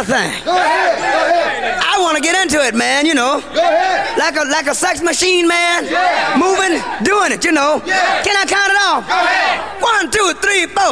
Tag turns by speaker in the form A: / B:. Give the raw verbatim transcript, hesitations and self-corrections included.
A: thing.
B: Go ahead. Go ahead.
A: I want to get into it, man, you know.
B: Go ahead.
A: Like a like a sex machine, man.
B: Yeah.
A: Moving, doing it, you know.
B: Yeah.
A: Can I count it off?
B: Go ahead.
A: One, two, three, four.